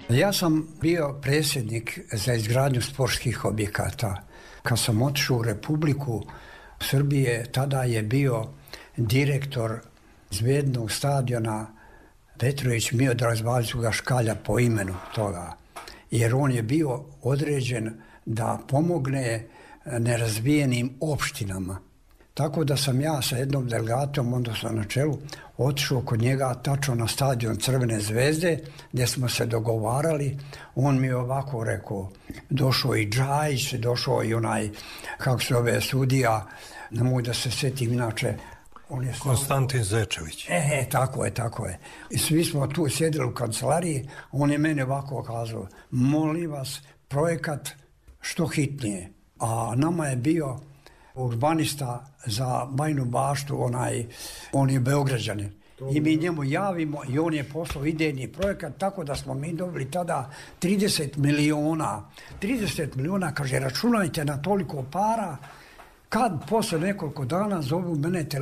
Ja sam bio predsjednik za izgradnju sportskih objekata. Kad sam otišao u Republiku Srbije, tada je bio direktor Zvezdnog stadiona Petrović Miodrag, zvali su ga Škalja po imenu toga, jer on je bio određen da pomogne nerazvijenim opštinama. Tako da sam ja sa jednom delegatom, onda sam na čelu, otišao kod njega tačno na stadion Crvene zvezde, gdje smo se dogovarali. On mi je ovako rekao, došao i Džajić, došao i onaj, kako se zove, sudija, ne mogu da se sjetim inače, Konstantin Zečević. Tako je. I svi smo tu sjedili u kancelariji, on je mene ovako kazao, molim vas, projekat što hitnije. A nama je bio urbanista za Bajinu Baštu, on je Beograđanin. I mi njemu javimo i on je poslao idejni projekat, tako da smo mi dobili tada 30 miliona, kaže, računajte na toliko para, kad posle nekoliko dana zovu mene